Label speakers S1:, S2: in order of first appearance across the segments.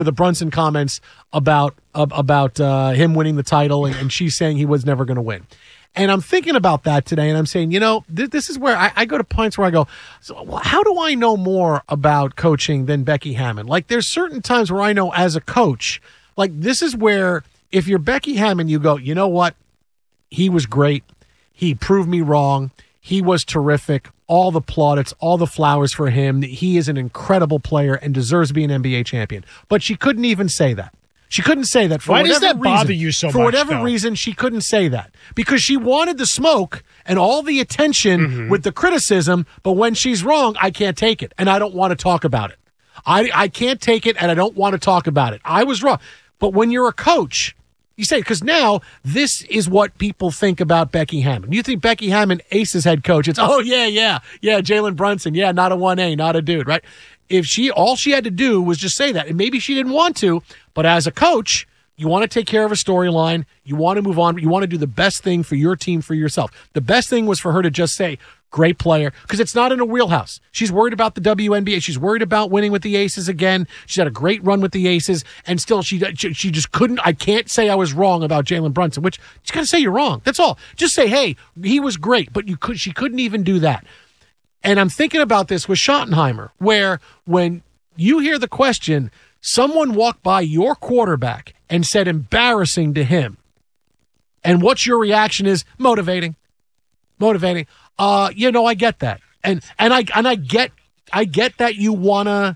S1: the Brunson comments about him winning the title, and she's saying he was never going to win. And I'm thinking about that today, and I'm saying, this is where I go to points where I go, so how do I know more about coaching than Becky Hammon? Like, there's certain times where I know as a coach, like, this is where if you're Becky Hammon, you go, you know what? He was great. He proved me wrong. He was terrific. All the plaudits, all the flowers for him. He is an incredible player and deserves to be an NBA champion. But she couldn't even say that. She couldn't say that for whatever reason. Why does that bother you so much? For whatever reason, she couldn't say that. Because she wanted the smoke and all the attention with the criticism, but when she's wrong, I can't take it, and I don't want to talk about it. I can't take it, and I don't want to talk about it. I was wrong. But when you're a coach, you say, because now this is what people think about Becky Hammon. You think Becky Hammon, Aces head coach, it's, yeah, Jalen Brunson, not a 1A, not a dude, right? If all she had to do was just say that, and maybe she didn't want to, but as a coach, you want to take care of a storyline, you want to move on, you want to do the best thing for your team, for yourself. The best thing was for her to just say, great player, because it's not in a wheelhouse. She's worried about the WNBA. She's worried about winning with the Aces again. She's had a great run with the Aces, and still she just couldn't. I can't say I was wrong about Jalen Brunson, which you got to say you're wrong. That's all. Just say, hey, he was great, but she couldn't even do that. And I'm thinking about this with Schottenheimer, where when you hear the question, someone walked by your quarterback and said embarrassing to him, and what's your reaction is motivating. I get that, and I get that you wanna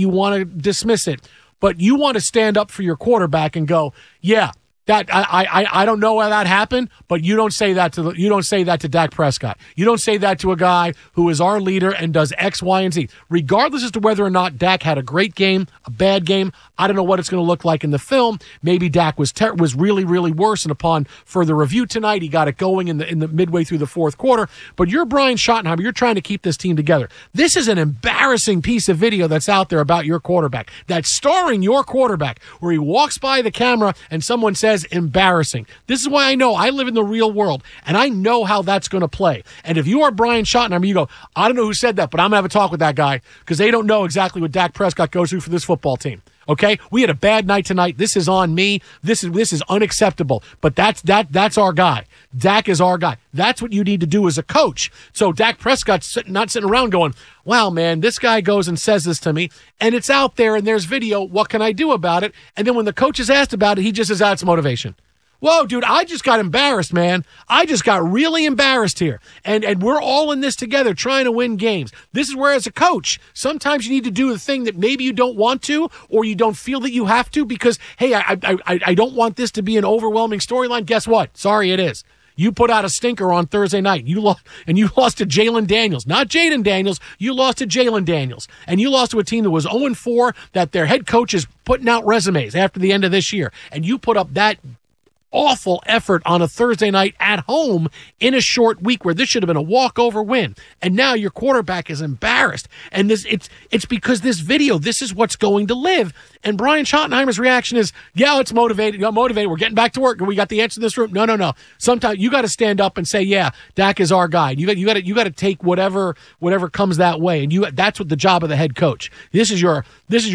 S1: dismiss it, but you want to stand up for your quarterback and go, yeah, that I don't know how that happened, but you don't say that to Dak Prescott. You don't say that to a guy who is our leader and does X, Y, and Z. Regardless as to whether or not Dak had a great game, a bad game, I don't know what it's going to look like in the film. Maybe Dak was really, really worse, and upon further review tonight, he got it going in the midway through the fourth quarter. But you're Brian Schottenheimer. You're trying to keep this team together. This is an embarrassing piece of video that's out there about your quarterback, that's starring your quarterback, where he walks by the camera and someone says, embarrassing. This is why I know I live in the real world, and I know how that's going to play. And if you are Brian Schottenheimer, you go, I don't know who said that, but I'm going to have a talk with that guy, because they don't know exactly what Dak Prescott goes through for this football team. Okay, we had a bad night tonight. This is on me. This is unacceptable. But that's our guy. Dak is our guy. That's what you need to do as a coach. So Dak Prescott's not sitting around going, wow, man, this guy goes and says this to me, and it's out there, and there's video. What can I do about it? And then when the coach is asked about it, he just says, that's motivation. Whoa, dude, I just got embarrassed, man. I just got really embarrassed here. And we're all in this together trying to win games. This is where, as a coach, sometimes you need to do the thing that maybe you don't want to, or you don't feel that you have to, because, hey, I don't want this to be an overwhelming storyline. Guess what? Sorry, it is. You put out a stinker on Thursday night. You lost to Jalen Daniels. Not Jaden Daniels. You lost to Jalen Daniels. And you lost to a team that was 0-4, that their head coach is putting out resumes after the end of this year. And you put up that awful effort on a Thursday night at home in a short week where this should have been a walkover win. And now your quarterback is embarrassed. And it's because this video, this is what's going to live. And Brian Schottenheimer's reaction is, yeah, it's motivated. You're motivated. We're getting back to work. We got the answer in this room. No. Sometimes you got to stand up and say, yeah, Dak is our guy. You got to take whatever comes that way. And that's what the job of the head coach. This is your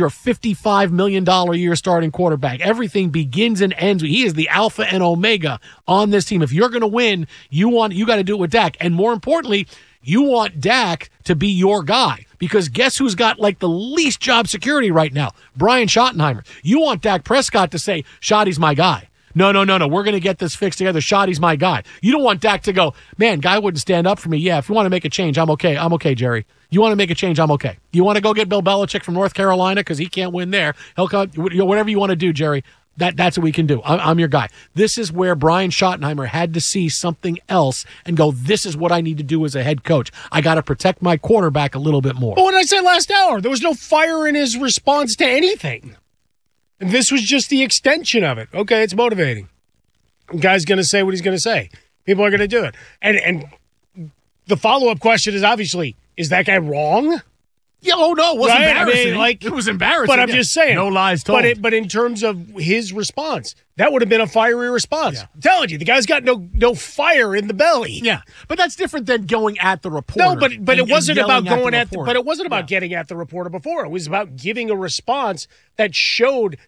S1: $55 million a year starting quarterback. Everything begins and ends. He is the alpha and omega on this team. If you're going to win, you got to do it with Dak. And more importantly, you want Dak to be your guy, because guess who's got like the least job security right now? Brian Schottenheimer. You want Dak Prescott to say, Schotty's my guy. No. We're going to get this fixed together. Schotty's my guy. You don't want Dak to go, man, guy wouldn't stand up for me. Yeah, if you want to make a change, I'm okay. I'm okay, Jerry. You want to make a change, I'm okay. You want to go get Bill Belichick from North Carolina because he can't win there. He'll come, whatever you want to do, Jerry. That's what we can do. I'm your guy. This is where Brian Schottenheimer had to see something else and go, this is what I need to do as a head coach. I got to protect my quarterback a little bit more.
S2: But what did I say last hour? There was no fire in his response to anything. And this was just the extension of it. Okay, it's motivating. The guy's going to say what he's going to say. People are going to do it. And the follow-up question is obviously, is that guy wrong?
S1: Yeah, oh no, it was
S2: Right? I
S1: embarrassing.
S2: mean, like-
S1: it was embarrassing.
S2: But I'm
S1: Yeah.
S2: just saying.
S1: No lies told.
S2: But in terms of his response, that would have been a fiery response.
S1: Yeah.
S2: I'm telling you, the guy's got no fire in the belly.
S1: Yeah, but that's different than going at the reporter.
S2: No, but it wasn't about going at.
S1: the
S2: But it wasn't about getting at the reporter before. It was about giving a response that showed